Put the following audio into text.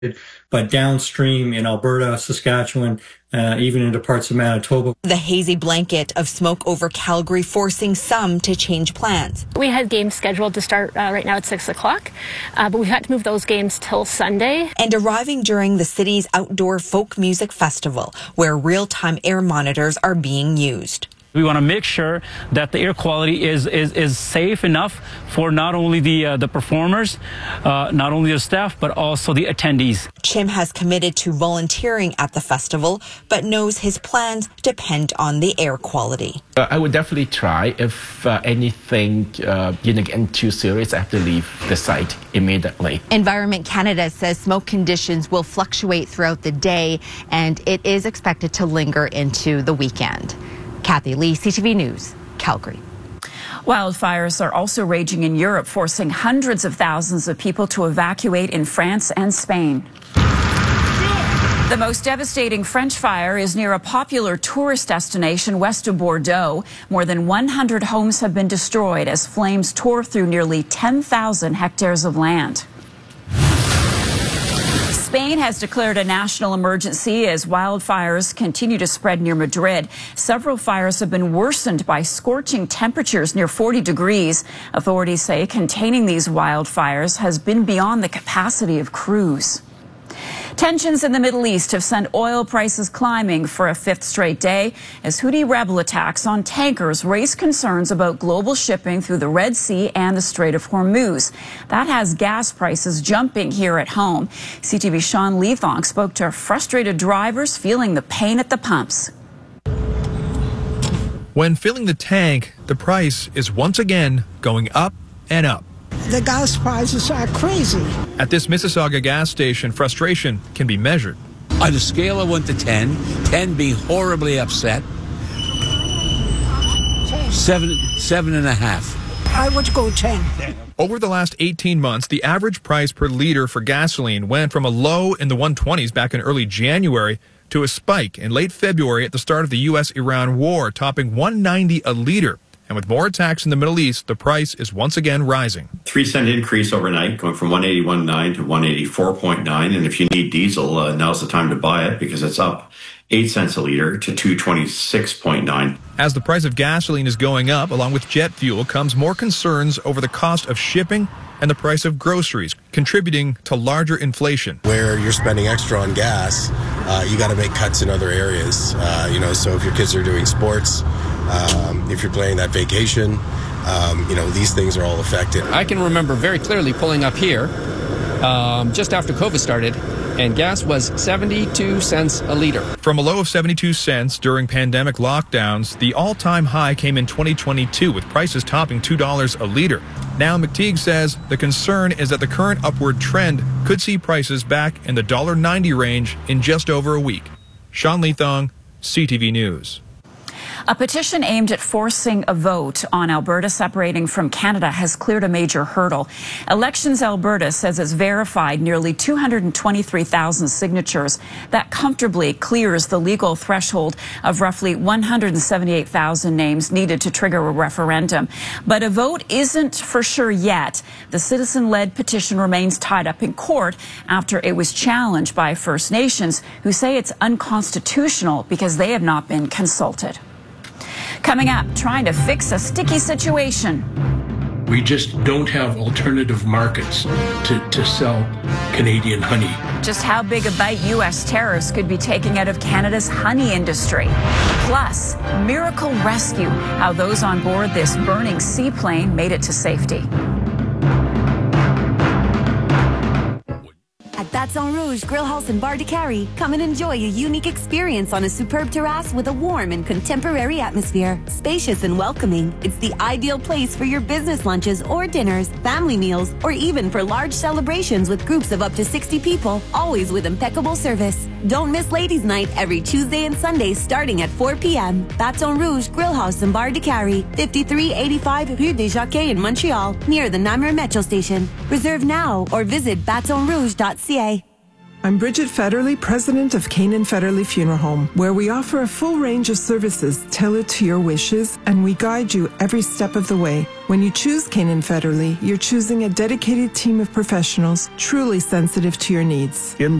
but downstream in Alberta, Saskatchewan, even into parts of Manitoba. The hazy blanket of smoke over Calgary forcing some to change plans. We had games scheduled to start right now at 6 o'clock, but we've had to move those games till Sunday. And arriving during the city's outdoor folk music festival, where real-time air monitors are being used. We want to make sure that the air quality is safe enough for not only the performers, not only the staff, but also the attendees. Chim has committed to volunteering at the festival, but knows his plans depend on the air quality. I would definitely try. If anything getting too serious, I have to leave the site immediately. Environment Canada says smoke conditions will fluctuate throughout the day, and it is expected to linger into the weekend. Kathy Lee, CTV News, Calgary. Wildfires are also raging in Europe, forcing hundreds of thousands of people to evacuate in France and Spain. The most devastating French fire is near a popular tourist destination west of Bordeaux. More than 100 homes have been destroyed as flames tore through nearly 10,000 hectares of land. Spain has declared a national emergency as wildfires continue to spread near Madrid. Several fires have been worsened by scorching temperatures near 40 degrees. Authorities say containing these wildfires has been beyond the capacity of crews. Tensions in the Middle East have sent oil prices climbing for a fifth straight day as Houthi rebel attacks on tankers raise concerns about global shipping through the Red Sea and the Strait of Hormuz. That has gas prices jumping here at home. CTV's Sean Leathong spoke to frustrated drivers feeling the pain at the pumps. When filling the tank, the price is once again going up and up. The gas prices are crazy. At this Mississauga gas station, frustration can be measured. On a scale of 1 to 10, 10 being horribly upset, 7.5. I would go 10. Over the last 18 months, the average price per liter for gasoline went from a low in the 120s back in early January to a spike in late February at the start of the U.S.-Iran war, topping $1.90 a liter. And with more attacks in the Middle East, the price is once again rising. 3-cent increase overnight, going from 181.9 to 184.9. And if you need diesel, now's the time to buy it because it's up 8 cents a liter to 226.9. As the price of gasoline is going up, along with jet fuel, comes more concerns over the cost of shipping and the price of groceries, contributing to larger inflation. Where you're spending extra on gas, you got to make cuts in other areas. So if your kids are doing sports, if you're planning that vacation, these things are all affected. I can remember very clearly pulling up here just after COVID started, and gas was 72 cents a liter. From a low of 72 cents during pandemic lockdowns, the all-time high came in 2022 with prices topping $2 a liter. Now, McTeague says the concern is that the current upward trend could see prices back in the $1.90 range in just over a week. Sean Leathong, CTV News. A petition aimed at forcing a vote on Alberta separating from Canada has cleared a major hurdle. Elections Alberta says it's verified nearly 223,000 signatures. That comfortably clears the legal threshold of roughly 178,000 names needed to trigger a referendum. But a vote isn't for sure yet. The citizen-led petition remains tied up in court after it was challenged by First Nations, who say it's unconstitutional because they have not been consulted. Coming up, trying to fix a sticky situation. We just don't have alternative markets to sell Canadian honey. Just how big a bite U.S. tariffs could be taking out of Canada's honey industry. Plus, miracle rescue, how those on board this burning seaplane made it to safety. At Baton Rouge Grill House and Bar de Carrie, come and enjoy a unique experience on a superb terrace with a warm and contemporary atmosphere. Spacious and welcoming, it's the ideal place for your business lunches or dinners, family meals, or even for large celebrations with groups of up to 60 people, always with impeccable service. Don't miss Ladies' Night every Tuesday and Sunday starting at 4 p.m. Baton Rouge Grill House and Bar de Carrie, 5385 Rue des Jockeys in Montreal, near the Namur Metro Station. Reserve now or visit batonrouge.ca. I'm Bridget Federley, president of Canaan Federley Funeral Home, where we offer a full range of services tailored to your wishes, and we guide you every step of the way. When you choose Canaan Federley, you're choosing a dedicated team of professionals truly sensitive to your needs.